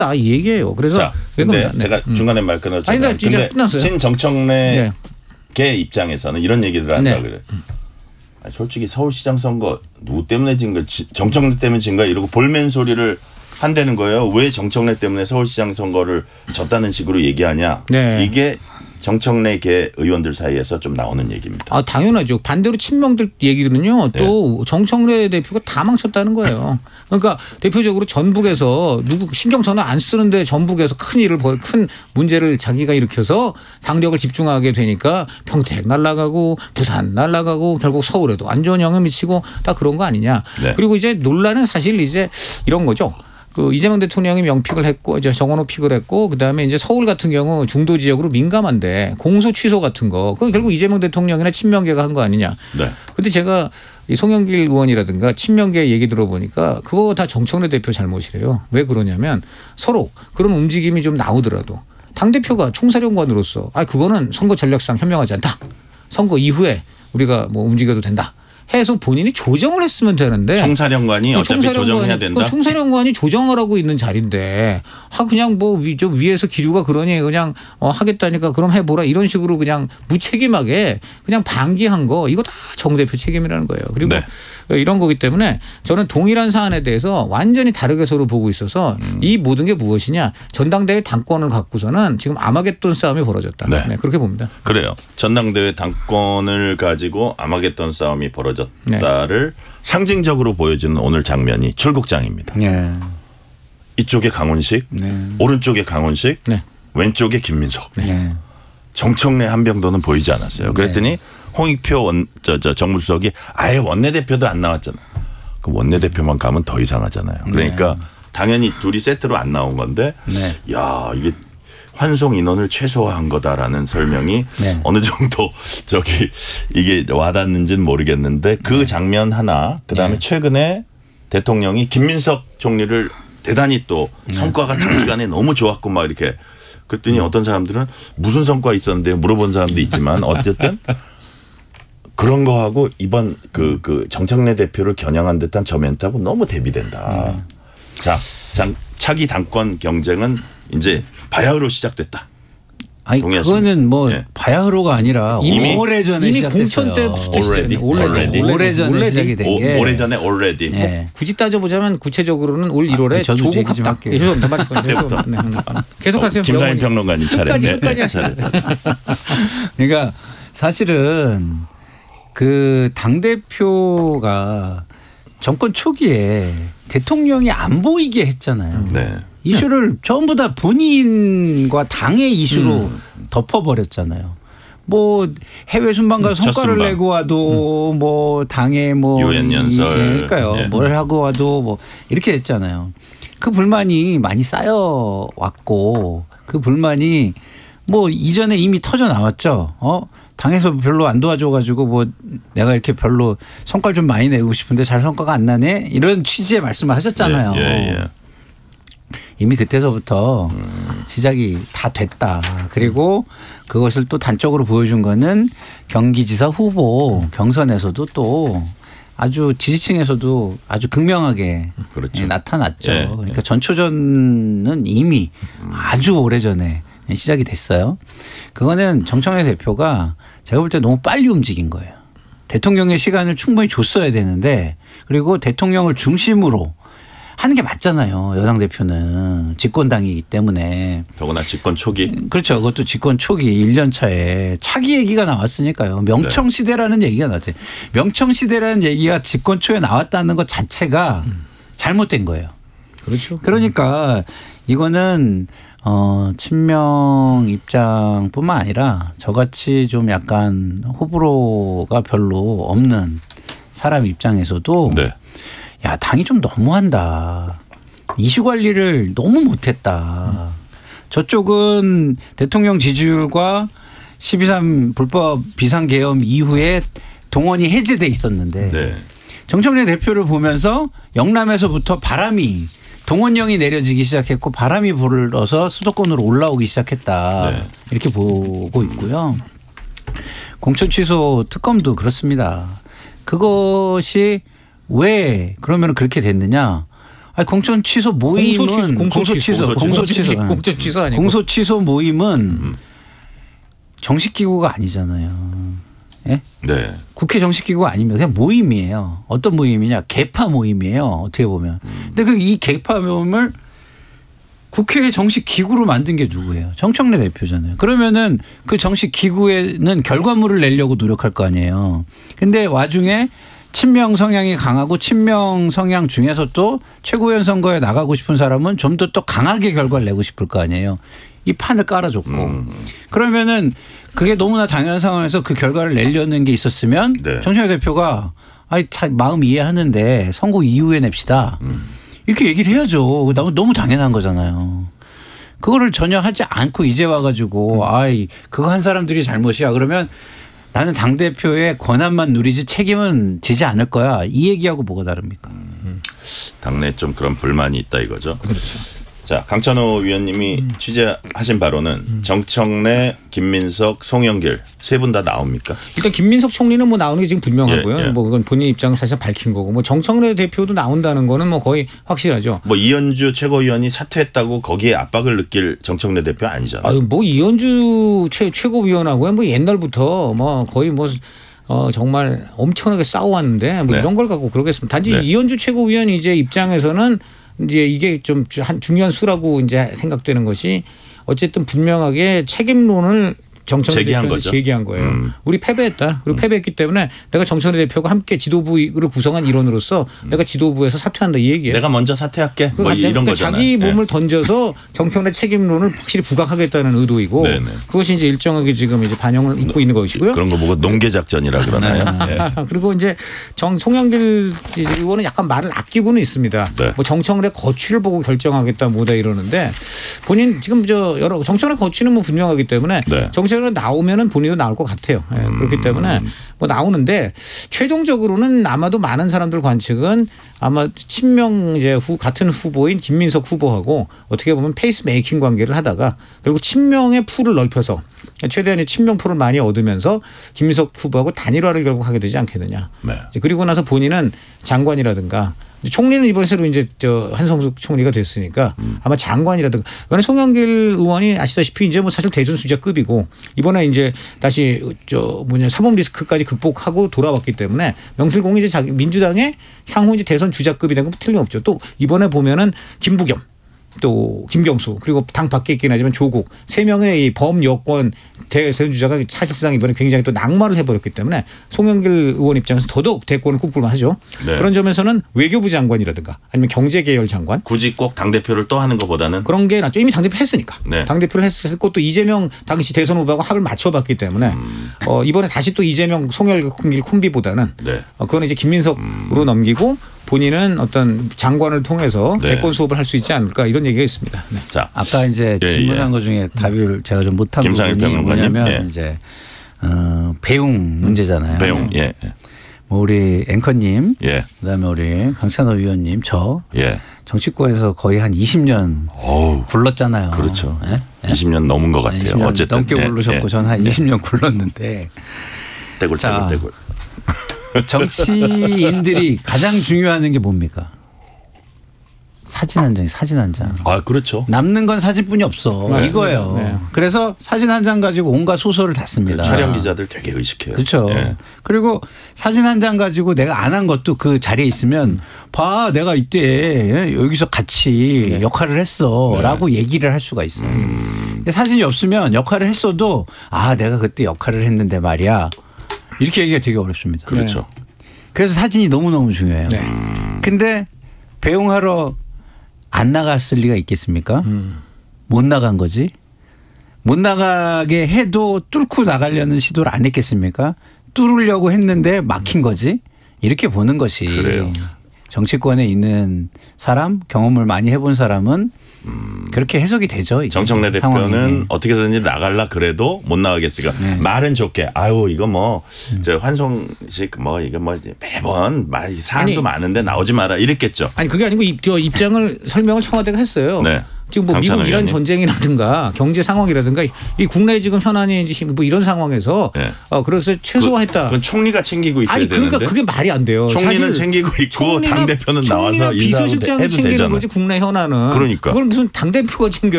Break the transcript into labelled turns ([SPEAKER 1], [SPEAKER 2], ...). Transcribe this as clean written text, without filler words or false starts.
[SPEAKER 1] 이 얘기예요. 그래서
[SPEAKER 2] 자, 근데 제가 중간에 말 끊었잖아요.
[SPEAKER 1] 아니, 진짜 끝났어요.
[SPEAKER 2] 신정청래 개 입장에서는 이런 얘기를 한다 그래. 아니, 솔직히 서울시장 선거 누구 때문에 진 거, 정청래 때문에 진 거야 이러고 볼멘 소리를 한다는 거예요. 왜 정청래 때문에 서울시장 선거를 졌다는 식으로 얘기하냐. 이게 정청래 개 의원들 사이에서 좀 나오는 얘기입니다.
[SPEAKER 1] 아, 당연하죠. 반대로 친명들 얘기들은요. 또 정청래 대표가 다 망쳤다는 거예요. 그러니까 대표적으로 전북에서 누구 신경전화 안 쓰는데 전북에서 큰 문제를 자기가 일으켜서 당력을 집중하게 되니까 평택 날아가고 부산 날아가고 결국 서울에도 안 좋은 영향 미치고 다 그런 거 아니냐. 그리고 이제 논란은 사실 이제 이런 거죠. 그 이재명 대통령이 명픽을 했고 이제 정원호 픽을 했고 그다음에 이제 서울 같은 경우 중도 지역으로 민감한데 공소 취소 같은 거 그건 결국 이재명 대통령이나 친명계가 한 거 아니냐. 근데 제가 이 송영길 의원이라든가 친명계 얘기 들어보니까 그거 다 정청래 대표 잘못이래요. 왜 그러냐면 서로 그런 움직임이 좀 나오더라도 당대표가 총사령관으로서 그거는 선거 전략상 현명하지 않다. 선거 이후에 우리가 뭐 움직여도 된다. 해서 본인이 조정을 했으면 되는데
[SPEAKER 2] 총사령관이 어차피 조정해야 된다.
[SPEAKER 1] 총사령관이 조정을 하고 있는 자리인데 그냥 뭐 좀 위에서 기류가 그러니 그냥 하겠다니까 그럼 해보라 이런 식으로 그냥 무책임하게 그냥 방기한 거 이거 다 정 대표 책임이라는 거예요. 그리고 이런 거기 때문에 저는 동일한 사안에 대해서 완전히 다르게 서로 보고 있어서 이 모든 게 무엇이냐. 전당대회 당권을 갖고서는 지금 아마겟돈 싸움이 벌어졌다. 그렇게 봅니다.
[SPEAKER 2] 그래요. 전당대회 당권을 가지고 아마겟돈 싸움이 벌어졌다를 상징적으로 보여주는 오늘 장면이 출국장입니다. 이쪽에 강훈식, 오른쪽에 강훈식, 왼쪽에 김민석. 정청래 한병도는 보이지 않았어요. 그랬더니 홍익표 정무수석이 아예 원내대표도 안 나왔잖아. 그 원내대표만 가면 더 이상하잖아요. 그러니까 당연히 둘이 세트로 안 나온 건데 야 이게 환송 인원을 최소화한 거다라는 설명이 어느 정도 이게 와닿는지는 모르겠는데 그 장면 하나 그다음에 최근에 대통령이 김민석 총리를 대단히 또 성과가 단기간에 너무 좋았고 막 이렇게 그랬더니 어떤 사람들은 무슨 성과 있었는데 물어본 사람도 있지만 어쨌든 그런 거하고 이번 그 정청래 대표를 겨냥한 듯한 저 멘트하고 너무 대비된다. 자, 차기 당권 경쟁은 이제 바야흐로 시작됐다.
[SPEAKER 3] 아니 그거는 뭐 바야흐로가 아니라
[SPEAKER 1] 이미
[SPEAKER 3] 오래전에
[SPEAKER 1] 이미
[SPEAKER 3] 시작됐어요.
[SPEAKER 1] 공천 때부터
[SPEAKER 3] 오래전에 시작이 된 게.
[SPEAKER 2] 오래전에 already.
[SPEAKER 1] 굳이 따져보자면 구체적으로는 올 1월에
[SPEAKER 3] 저도
[SPEAKER 1] 조국 합당. 계속하세요.
[SPEAKER 2] 김상인 평론가님 차례.
[SPEAKER 1] 끝까지 하세요.
[SPEAKER 3] 그러니까 사실은 그 당대표가 정권 초기에 대통령이 안 보이게 했잖아요. 이슈를 전부 다 본인과 당의 이슈로 덮어버렸잖아요. 뭐 해외 순방 가서 성과를 내고 와도 뭐 당의 뭐
[SPEAKER 2] 유엔 연설
[SPEAKER 3] 그러니까요. 뭘 하고 와도 뭐 이렇게 했잖아요. 그 불만이 많이 쌓여 왔고 그 불만이 뭐 이전에 이미 터져 나왔죠. 당에서 별로 안 도와줘가지고 뭐 내가 이렇게 별로 성과를 좀 많이 내고 싶은데 잘 성과가 안 나네 이런 취지의 말씀을 하셨잖아요. 이미 그때서부터 시작이 다 됐다. 그리고 그것을 또 단적으로 보여준 거는 경기지사 후보 경선에서도 또 아주 지지층에서도 아주 극명하게 나타났죠. 그러니까 전초전은 이미 아주 오래전에 시작이 됐어요. 그거는 정청래 대표가 제가 볼 때 너무 빨리 움직인 거예요. 대통령의 시간을 충분히 줬어야 되는데 그리고 대통령을 중심으로 하는 게 맞잖아요. 여당 대표는 집권당이기 때문에.
[SPEAKER 2] 더구나 집권 초기.
[SPEAKER 3] 그렇죠. 그것도 집권 초기 1년 차에 차기 얘기가 나왔으니까요. 명청시대라는 얘기가 나왔지. 명청시대라는 얘기가 집권 초에 나왔다는 것 자체가 잘못된 거예요.
[SPEAKER 1] 그렇죠.
[SPEAKER 3] 그러니까 이거는 친명 입장뿐만 아니라 저같이 좀 약간 호불호가 별로 없는 사람 입장에서도 야, 당이 좀 너무한다. 이슈 관리를 너무 못했다. 저쪽은 대통령 지지율과 12.3 불법 비상계엄 이후에 동원이 해제돼 있었는데 정청래 대표를 보면서 영남에서부터 바람이 동원령이 내려지기 시작했고 바람이 불어서 수도권으로 올라오기 시작했다. 이렇게 보고 있고요. 공천 취소 특검도 그렇습니다. 그것이 왜 그러면 그렇게 됐느냐. 아니 공천 취소 모임은 공소 취소 아니고 공소 취소 모임은 정식 기구가 아니잖아요. 예?
[SPEAKER 2] 네.
[SPEAKER 3] 국회 정식 기구가 아닙니다. 그냥 모임이에요. 어떤 모임이냐? 개파 모임이에요. 어떻게 보면. 근데 이 개파 모임을 국회의 정식 기구로 만든 게 누구예요? 정청래 대표잖아요. 그러면은 그 정식 기구에는 결과물을 내려고 노력할 거 아니에요. 근데 와중에 친명 성향이 강하고 친명 성향 중에서 또 최고위원 선거에 나가고 싶은 사람은 좀 더 또 강하게 결과를 내고 싶을 거 아니에요. 이 판을 깔아줬고. 그러면은 그게 너무나 당연한 상황에서 그 결과를 내려는 게 있었으면
[SPEAKER 2] 네.
[SPEAKER 3] 정청래 대표가 아니 마음 이해하는데 선거 이후에 냅시다. 이렇게 얘기를 해야죠. 너무 당연한 거잖아요. 그거를 전혀 하지 않고 이제 와가지고 아이 그거 한 사람들이 잘못이야. 그러면 나는 당대표의 권한만 누리지 책임은 지지 않을 거야. 이 얘기하고 뭐가 다릅니까?
[SPEAKER 2] 당내에 좀 그런 불만이 있다 이거죠.
[SPEAKER 1] 그렇죠.
[SPEAKER 2] 자, 강찬호 위원님이 취재하신 바로는 정청래, 김민석, 송영길 세 분 다 나옵니까?
[SPEAKER 1] 일단 김민석 총리는 뭐 나오는 게 지금 분명하고요.
[SPEAKER 2] 예, 예.
[SPEAKER 1] 뭐 그건 본인 입장을 사실 밝힌 거고 뭐 정청래 대표도 나온다는 거는 뭐 거의 확실하죠.
[SPEAKER 2] 뭐 이현주 최고위원이 사퇴했다고 거기에 압박을 느낄 정청래 대표 아니잖아요.
[SPEAKER 1] 아유 뭐 이현주 최고위원하고요. 뭐 옛날부터 뭐 거의 뭐 정말 엄청나게 싸워왔는데 뭐
[SPEAKER 2] 네.
[SPEAKER 1] 이런 걸 갖고 그러겠습니다. 단지
[SPEAKER 2] 네.
[SPEAKER 1] 이현주 최고위원 이제 입장에서는 이제 이게 좀 한 중요한 수라고 이제 생각되는 것이 어쨌든 분명하게 책임론을 정청래 대표한테 제기한 거예요. 우리 패배했다. 그리고 패배했기 때문에 내가 정청래 대표가 함께 지도부를 구성한 일원으로서 내가 지도부에서 사퇴한다 이 얘기예요.
[SPEAKER 2] 내가 먼저 사퇴할게. 뭐 이런 거잖아요.
[SPEAKER 1] 자기 몸을
[SPEAKER 2] 네.
[SPEAKER 1] 던져서 정청래 책임론을 확실히 부각하겠다는 의도이고
[SPEAKER 2] 네네.
[SPEAKER 1] 그것이 이제 일정하게 지금 이제 반영을 입고 있는 것이고요.
[SPEAKER 2] 그런 거 보고 농계작전이라 그러나요? 네.
[SPEAKER 1] 그리고 이제 송영길 의원은 약간 말을 아끼고는 있습니다.
[SPEAKER 2] 네.
[SPEAKER 1] 뭐 정청래 거취를 보고 결정하겠다 뭐다 이러는데 본인 지금 여러 정청래 거취는 뭐 분명하기 때문에
[SPEAKER 2] 네.
[SPEAKER 1] 정청래 나오면은 본인도 나올 것 같아요. 예, 그렇기 때문에 뭐 나오는데 최종적으로는 아마도 많은 사람들 관측은 아마 친명 이제 같은 후보인 김민석 후보하고 어떻게 보면 페이스 메이킹 관계를 하다가 결국 친명의 풀을 넓혀서 최대한의 친명 풀을 많이 얻으면서 김민석 후보하고 단일화를 결국 하게 되지 않겠느냐.
[SPEAKER 2] 네.
[SPEAKER 1] 그리고 나서 본인은 장관이라든가 총리는 이번에 새로 이제 한성숙 총리가 됐으니까 아마 장관이라든가 이번에 송영길 의원이 아시다시피 이제 뭐 사실 대선 주자급이고 이번에 이제 다시 사법 리스크까지 극복하고 돌아왔기 때문에 명실공히 이제 민주당의 향후 이제 대선 주자급이 된 건 틀림없죠. 또 이번에 보면은 김부겸 또 김경수 그리고 당 밖에 있긴 하지만 조국 세 명의 이 범여권 대선 주자가 사실상 이번에 굉장히 또 낙마를 해버렸기 때문에 송영길 의원 입장에서 더더욱 대권을 꿈꿀만 하죠.
[SPEAKER 2] 네.
[SPEAKER 1] 그런 점에서는 외교부 장관이라든가 아니면 경제계열 장관
[SPEAKER 2] 굳이 꼭 당대표를 또 하는 것보다는
[SPEAKER 1] 그런 게 낫죠. 이미 당대표 했으니까.
[SPEAKER 2] 네.
[SPEAKER 1] 당대표를 했고 또 이재명 당시 대선 후보하고 합을 맞춰봤기 때문에 이번에 다시 또 이재명 송영길 콤비보다는
[SPEAKER 2] 네.
[SPEAKER 1] 그거는 이제 김민석으로 넘기고 본인은 어떤 장관을 통해서
[SPEAKER 2] 네.
[SPEAKER 1] 대권 수업을 할 수 있지 않을까 이런 얘기가 있습니다. 네.
[SPEAKER 2] 자,
[SPEAKER 3] 아까 이제 질문한 것 중에 답을 제가 좀 못한 부분이 뭐냐면
[SPEAKER 2] 예.
[SPEAKER 3] 이제 배웅 문제잖아요.
[SPEAKER 2] 배용. 예.
[SPEAKER 3] 뭐 우리 앵커님,
[SPEAKER 2] 예.
[SPEAKER 3] 그다음에 우리 강찬호 위원님, 저
[SPEAKER 2] 예.
[SPEAKER 3] 정치권에서 거의 한 20년
[SPEAKER 2] 어우.
[SPEAKER 3] 굴렀잖아요.
[SPEAKER 2] 그렇죠.
[SPEAKER 3] 예?
[SPEAKER 2] 20년 넘은 것 같아요.
[SPEAKER 3] 20년
[SPEAKER 2] 어쨌든
[SPEAKER 3] 넘게 굴르셨고 저는 한 20년 굴렀는데
[SPEAKER 2] 떼굴.
[SPEAKER 3] 정치인들이 가장 중요한 게 뭡니까? 사진 한 장.
[SPEAKER 2] 아, 그렇죠.
[SPEAKER 3] 남는 건 사진뿐이 없어.
[SPEAKER 1] 맞습니다.
[SPEAKER 3] 이거예요.
[SPEAKER 1] 네.
[SPEAKER 3] 그래서 사진 한 장 가지고 온갖 소설을 다 씁니다.
[SPEAKER 2] 촬영 기자들 되게 의식해요.
[SPEAKER 3] 그렇죠.
[SPEAKER 2] 예.
[SPEAKER 3] 그리고 사진 한 장 가지고 내가 안 한 것도 그 자리에 있으면 봐 내가 이때 여기서 같이 역할을 했어라고 얘기를 할 수가 있어요. 근데 사진이 없으면 역할을 했어도 아 내가 그때 역할을 했는데 말이야. 이렇게 얘기가 되게 어렵습니다.
[SPEAKER 2] 그렇죠.
[SPEAKER 3] 그래서 사진이 너무너무 중요해요.
[SPEAKER 1] 네.
[SPEAKER 3] 근데 배웅하러 안 나갔을 리가 있겠습니까? 못 나간 거지. 못 나가게 해도 뚫고 나가려는 시도를 안 했겠습니까? 뚫으려고 했는데 막힌 거지. 이렇게 보는 것이
[SPEAKER 2] 그래요.
[SPEAKER 3] 정치권에 있는 사람, 경험을 많이 해본 사람은 그렇게 해석이 되죠. 이게
[SPEAKER 2] 정청래
[SPEAKER 3] 상황이.
[SPEAKER 2] 대표는 어떻게 해서든지 나갈라 그래도 못 나가겠으니까 말은 좋게 아유 이거 뭐 저 환송식 뭐 이거 뭐 매번 사안도 많은데 나오지 마라 이랬겠죠.
[SPEAKER 1] 아니 그게 아니고 입장을 설명을 청와대가 했어요.
[SPEAKER 2] 네.
[SPEAKER 1] 지금 뭐 미국 이란 전쟁이라든가 경제 상황이라든가 이 국내 지금 현안이 뭐 이런 상황에서
[SPEAKER 2] 네.
[SPEAKER 1] 그래서 최소화했다.
[SPEAKER 2] 그건 총리가 챙기고 있어야
[SPEAKER 1] 아니 그러니까
[SPEAKER 2] 되는데.
[SPEAKER 1] 그게 말이 안 돼요.
[SPEAKER 2] 총리는 챙기고 있고 당 대표는 나와서
[SPEAKER 1] 비서실장이
[SPEAKER 2] 인사해도
[SPEAKER 1] 챙기는
[SPEAKER 2] 되잖아요.
[SPEAKER 1] 거지 국내 현안은.
[SPEAKER 2] 그러니까.
[SPEAKER 1] 그걸 무슨 당 대표가 챙겨?